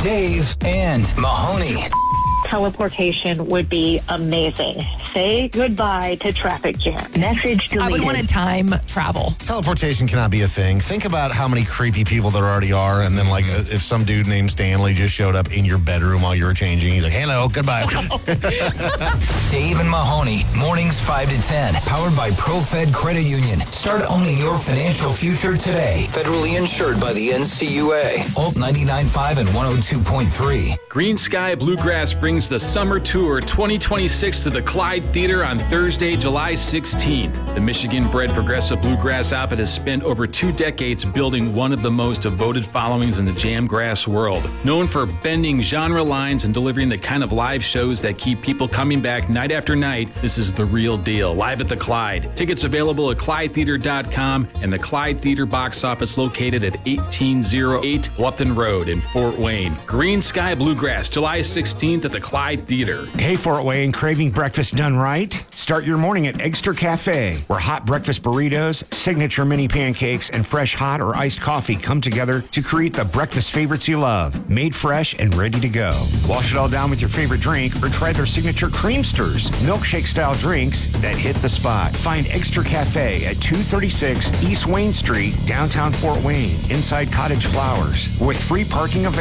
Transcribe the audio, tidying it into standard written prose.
Dave and Mahoney. Teleportation would be amazing. Say goodbye to traffic jam. Message deleted. I would want to time travel. Teleportation cannot be a thing. Think about how many creepy people there already are, and then like if some dude named Stanley just showed up in your bedroom while you were changing, he's like, hello, goodbye. Dave and Mahoney, mornings 5 to 10, powered by ProFed Credit Union. Start owning your financial future today. Federally insured by the NCUA. Alt 99.5 and 102.3. Green Sky Bluegrass brings the Summer Tour 2026 to the Clyde Theater on Thursday, July 16th. The Michigan-bred progressive bluegrass outfit has spent over 2 decades building one of the most devoted followings in the jamgrass world. Known for bending genre lines and delivering the kind of live shows that keep people coming back night after night, this is the real deal, live at the Clyde. Tickets available at ClydeTheater.com and the Clyde Theater box office located at 1808 Bluffton Road in Fort Wayne. Green Sky Bluegrass, July 16th at the Clyde Theater. Hey, Fort Wayne, craving breakfast done right? Start your morning at Eggster Cafe, where hot breakfast burritos, signature mini pancakes, and fresh hot or iced coffee come together to create the breakfast favorites you love, made fresh and ready to go. Wash it all down with your favorite drink or try their signature Creamsters, milkshake-style drinks that hit the spot. Find Eggster Cafe at 236 East Wayne Street, downtown Fort Wayne, inside Cottage Flowers, with free parking available.